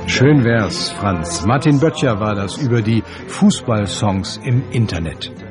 Schön wär's, Franz. Martin Böttcher war das über die Fußballsongs im Internet.